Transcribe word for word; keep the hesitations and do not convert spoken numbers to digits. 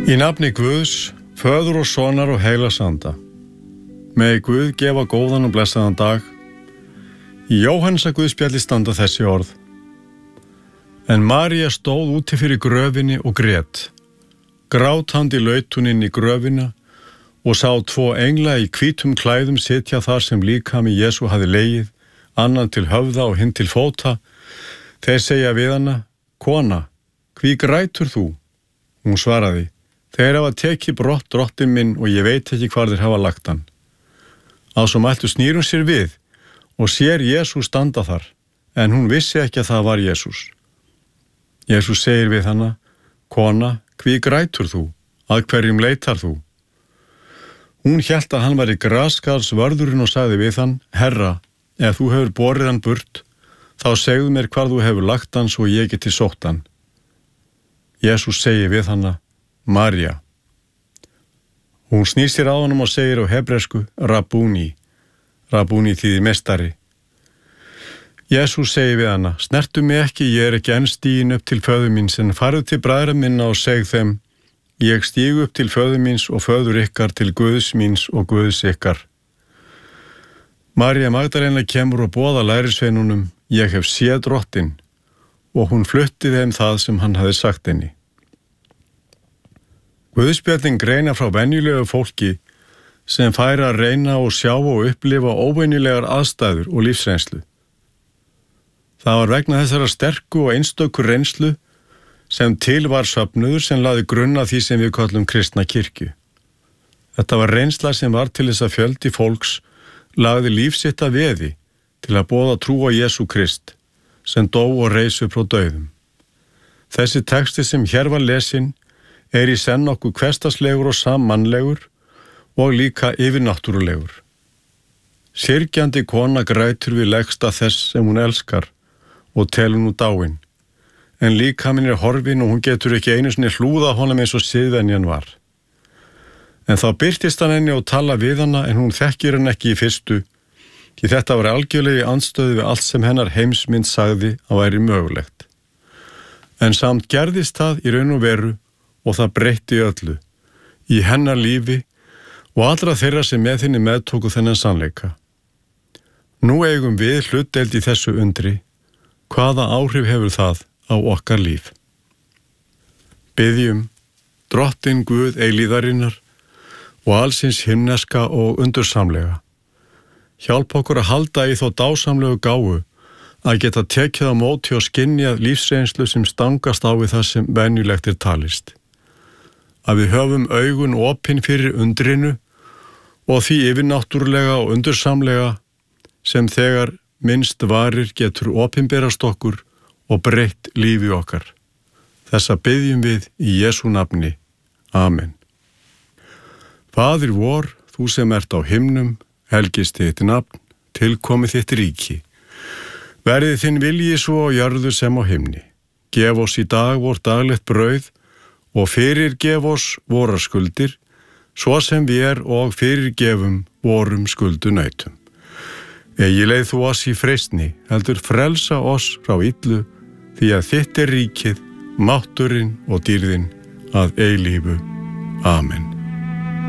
Í nafni Guðs, Föður og Sonar og Heilags Anda. Megi Guð gefa góðan og blessaðan dag. Í Jóhannsa Guðspjalli standa þessi orð. En María stóð úti fyrir gröfinni og grét. Grátandi laut hún inn í gröfina og sá tvo engla í hvítum klæðum sitja þar sem líkami Jesú hafði legið, annan til höfða og hinn til fóta. Þeir segja við hana, kona, hví grætur þú? Hún svaraði, þeir hafa tekið brott drottinn minn og ég veit ekki hvar þeir hafa lagt hann. Á svo mæltu snýr hún sér við og sér Jesú standa þar, en hún vissi ekki að það var Jesús. Jesús segir við hana, kona, hví grætur þú? Að hverjum leitar þú? Hún hélt að hann var í graskarðsvörðurinn og sagði við hann, Herra, ef þú hefur borið hann burt, þá segðu mér hvar þú hefur lagt hann svo ég geti sótt hann. Jesús segir við hana, María. Hún snýr sér á honum og segir á hebresku, Rabúni. Rabúni þýðir mestari. Jesús segir við hana, snertu mig ekki, ég er ekki enn stiginn upp til föður míns, en farðu til bræðra minna og seg þeim, ég stígu upp til föður míns og föður ykkar til Guðs míns og Guðs ykkar. María Magdalena kemur og boða lærisveinunum, ég hef séð drottinn, og hún flutti þeim það sem hann hafði sagt henni. Guðspjallin greina frá venjulegu fólki sem færi að reyna og sjá og upplifa óvenjulegar aðstæður og lífsreynslu. Það var vegna þessara sterku og einstöku reynslu sem til var söfnuður sem laði grunn að því sem við kallum kristna kirkju. Þetta var reynsla sem var til þess að fjöldi fólks lagði lífsitt að veði til að boða trú á Jesú Krist sem dó og reis upp frá dauðum. Þessi texti sem hér var lesin er í senn okkur hversdagslegur og sammannlegur og líka yfirnáttúrulegur. Syrgjandi kona grætur við legsta þess sem hún elskar og telur nú dáin, en líkaminn er horfin og hún getur ekki einu sinni hlúða honum eins og siðvenjan var. En þá birtist hann henni og tala við hana en hún þekkir hann ekki í fyrstu, því þetta var algjörlega í andstöðu við allt sem hennar heimsmynd sagði að væri mögulegt. En samt gerðist það í raun og veru og það breytti öllu, í hennar lífi og allra þeirra sem með henni meðtóku þennan sannleika. Nú eigum við hlutdeild í þessu undri, hvaða áhrif hefur það á okkar líf? Biðjum, Drottinn Guð eilíðarinnar og allsins himneska og undursamlega. Hjálp okkur að halda í þó dásamlegu gáfu að geta tekið á móti og skynjað lífsreynslu sem stangast á við það sem venjulegt er talist. Að við höfum augun opin fyrir undrinu og því yfirnáttúrulega og undursamlega sem þegar minnst varir getur opinberast okkur og breytt lífi okkar. Þessa biðjum við í Jesú nafni. Amen. Faðir vor, þú sem ert á himnum, helgist þitt nafn, tilkomi þitt ríki. Verði þinn vilji svo á jörðu sem á himni. Gef oss í dag vor daglegt brauð og fyrirgef oss vorar skuldir, svo sem við er og fyrirgefum vorum skuldunautum. Eigi leið þú oss í freistni, heldur frelsa oss frá illu, því að þitt er ríkið, mátturinn og dýrðin að eilífu. Amen.